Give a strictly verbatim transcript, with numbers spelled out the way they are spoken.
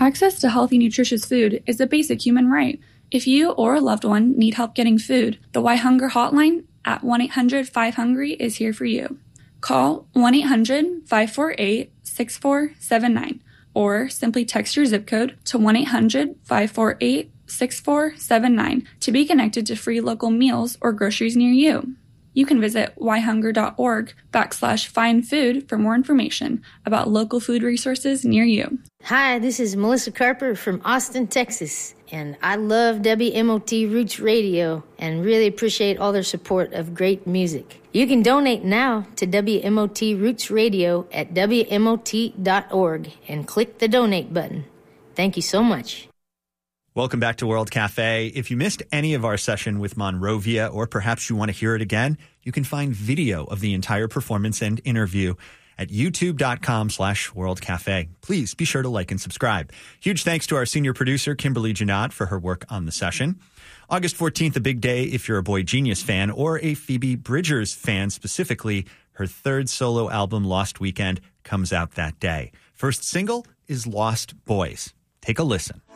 Access to healthy, nutritious food is a basic human right. If you or a loved one need help getting food, the Why Hunger hotline at one eight hundred five hungry is here for you. Call one eight hundred five four eight six four seven nine or simply text your zip code to one eight hundred five four eight six four seven nine to be connected to free local meals or groceries near you. You can visit whyhunger.org backslash find food for more information about local food resources near you. Hi, this is Melissa Carper from Austin, Texas, and I love W M O T Roots Radio and really appreciate all their support of great music. You can donate now to W M O T Roots Radio at W M O T dot org and click the donate button. Thank you so much. Welcome back to World Cafe. If you missed any of our session with Monrovia, or perhaps you want to hear it again, you can find video of the entire performance and interview at youtube.com slash World Cafe. Please be sure to like and subscribe. Huge thanks to our senior producer, Kimberly Janot, for her work on the session. August fourteenth, a big day if you're a Boy Genius fan or a Phoebe Bridgers fan specifically. Her third solo album, Lost Weekend, comes out that day. First single is Lost Boys. Take a listen.